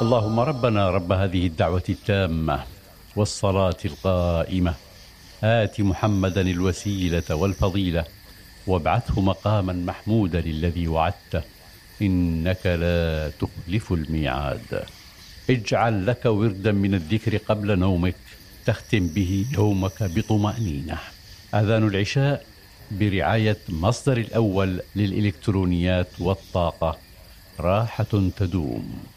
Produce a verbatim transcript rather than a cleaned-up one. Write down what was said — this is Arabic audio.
اللهم ربنا رب هذه الدعوة التامة والصلاة القائمة آت محمدا الوسيلة والفضيلة وابعثه مقاما محمودا الذي وعدته إنك لا تخلف الميعاد. اجعل لك وردا من الذكر قبل نومك تختم به يومك بطمأنينة. أذان العشاء برعاية مصدر الأول للإلكترونيات والطاقة، راحة تدوم.